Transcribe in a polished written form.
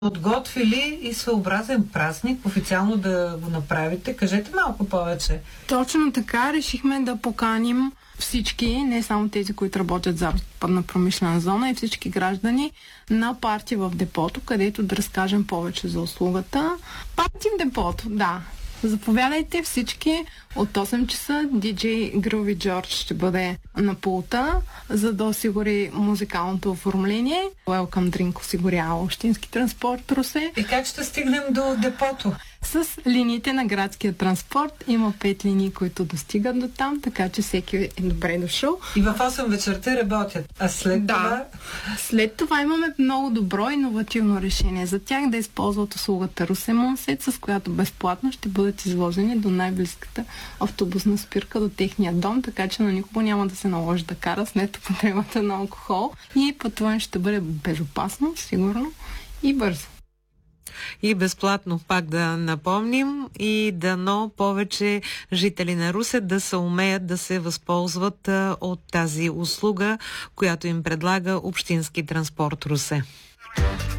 подготвили и своеобразен празник, официално да го направите. Кажете малко повече. Точно така, решихме да поканим всички, не само тези, които работят за западна промишлена зона, и всички граждани на парти в депото, където да разкажем повече за услугата. Парти в депото, да. Заповядайте всички от 8 часа. Диджей Грови Джордж ще бъде на пулта, за да осигури музикалното оформление. Welcome Drink осигурява Общински транспорт Русе. И как ще стигнем до депото? С линиите на градския транспорт. Има 5 линии, които достигат до там, така че всеки е добре дошъл. И в 8 вечерта работят. А след това? След това имаме много добро иновативно решение за тях да използват услугата Русе Монсет, с която безплатно ще бъдат извозени до най-близката автобусна спирка до техния дом, така че на никого няма да се наложи да кара след употребата на алкохол и пътуването ще бъде безопасно, сигурно и бързо. И безплатно, пак да напомним, и дано повече жители на Русе да се умеят да се възползват от тази услуга, която им предлага Общински транспорт Русе.